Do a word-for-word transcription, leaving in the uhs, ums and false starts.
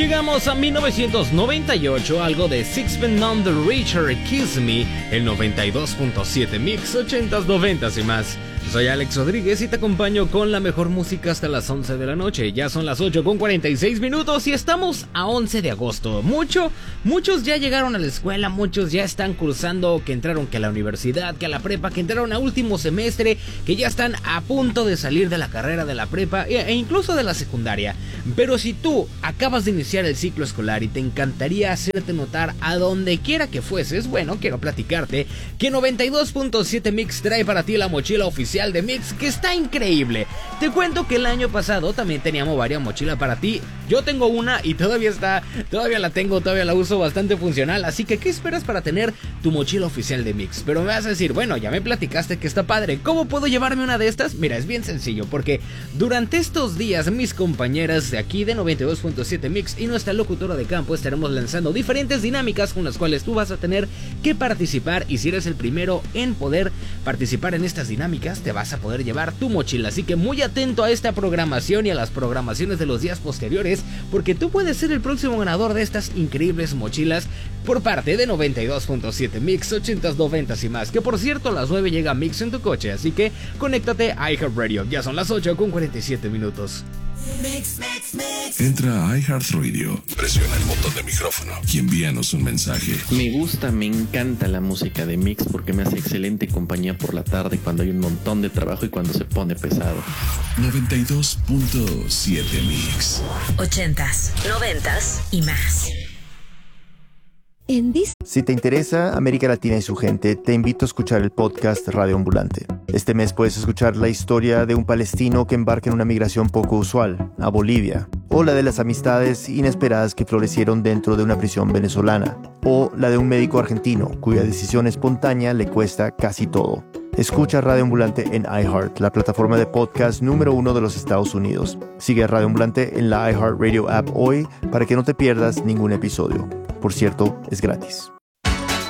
Llegamos a mil novecientos noventa y ocho, algo de Sixpence None the Richer, Kiss Me, el noventa y dos punto siete Mix, ochentas, noventas y más. Soy Alex Rodríguez y te acompaño con la mejor música hasta las once de la noche. Ya son las ocho con cuarenta y seis minutos y estamos a once de agosto. Mucho, muchos ya llegaron a la escuela, muchos ya están cursando, que entraron que a la universidad, que a la prepa, que entraron a último semestre, que ya están a punto de salir de la carrera de la prepa e incluso de la secundaria. Pero si tú acabas de iniciar el ciclo escolar y te encantaría hacerte notar a donde quiera que fueses, bueno, quiero platicarte que noventa y dos punto siete Mix trae para ti la mochila oficial de Mix, que está increíble. Te cuento que el año pasado también teníamos varias mochilas para ti. Yo tengo una y todavía está, todavía la tengo, todavía la uso, bastante funcional. Así que, ¿qué esperas para tener tu mochila oficial de Mix? Pero me vas a decir, bueno, ya me platicaste que está padre, ¿cómo puedo llevarme una de estas? Mira, es bien sencillo, porque durante estos días mis compañeras de aquí de noventa y dos punto siete Mix y nuestra locutora de campo estaremos lanzando diferentes dinámicas con las cuales tú vas a tener que participar, y si eres el primero en poder participar en estas dinámicas, te vas a poder llevar tu mochila. Así que muy atento a esta programación y a las programaciones de los días posteriores, porque tú puedes ser el próximo ganador de estas increíbles mochilas por parte de noventa y dos punto siete Mix, ochentas, noventas y más. Que por cierto, a las nueve llega Mix en tu coche, así que conéctate a iHeartRadio. Ya son las ocho con cuarenta y siete minutos. Mix, mix, mix. Entra a iHeartRadio, presiona el botón de micrófono y envíanos un mensaje. Me gusta, me encanta la música de Mix porque me hace excelente compañía por la tarde cuando hay un montón de trabajo y cuando se pone pesado. noventa y dos punto siete Mix. Ochentas, noventas y más. Si te interesa América Latina y su gente, te invito a escuchar el podcast Radio Ambulante. Este mes puedes escuchar la historia de un palestino que embarca en una migración poco usual, a Bolivia, o la de las amistades inesperadas que florecieron dentro de una prisión venezolana, o la de un médico argentino cuya decisión espontánea le cuesta casi todo. Escucha Radio Ambulante en iHeart, la plataforma de podcast número uno de los Estados Unidos. Sigue a Radio Ambulante en la iHeartRadio app hoy para que no te pierdas ningún episodio. Por cierto, es gratis.